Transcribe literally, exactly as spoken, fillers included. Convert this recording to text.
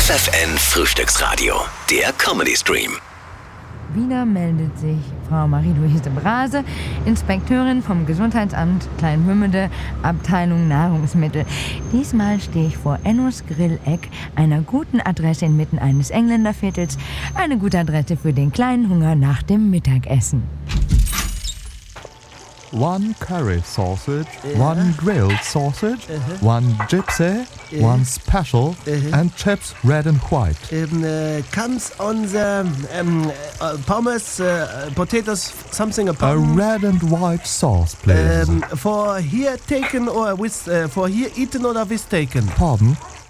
F F N Frühstücksradio, der Comedy-Stream. Wieder meldet sich Frau Marie-Louise de Brase, Inspekteurin vom Gesundheitsamt Kleinwümmede, Abteilung Nahrungsmittel. Diesmal stehe ich vor Ennos Grilleck, einer guten Adresse inmitten eines Engländerviertels. Eine gute Adresse für den kleinen Hunger nach dem Mittagessen. One curry sausage, yeah. One grilled sausage, uh-huh. One gypsy, uh-huh. One special, uh-huh. And chips red and white. Um, uh, comes on the um, uh, pommes, uh, potatoes, something upon. A red and white sauce, please. Um, for here taken or with, uh, for here eaten or with taken? Pardon?